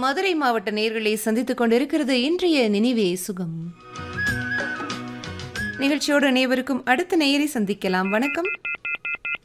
மதுரை மாவட்ட நேயர்களை சந்தித்துக் கொண்டிருக்கிறது இன்றைய நினைவே சுகம் நிகழ்ச்சியோடு அனைவருக்கும் அடுத்த நேயரை சந்திக்கலாம். வணக்கம்.